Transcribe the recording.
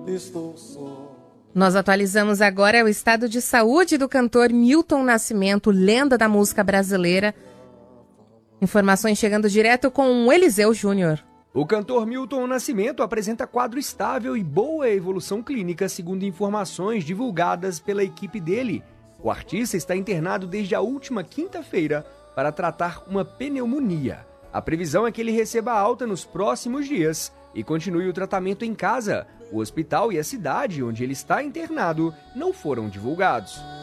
estou só. Nós atualizamos agora o estado de saúde do cantor Milton Nascimento, lenda da música brasileira. Informações chegando direto com o Eliseu Júnior. O cantor Milton Nascimento apresenta quadro estável e boa evolução clínica, segundo informações divulgadas pela equipe dele. O artista está internado desde a última quinta-feira para tratar uma pneumonia. A previsão é que ele receba alta nos próximos dias e continue o tratamento em casa. O hospital e a cidade onde ele está internado não foram divulgados.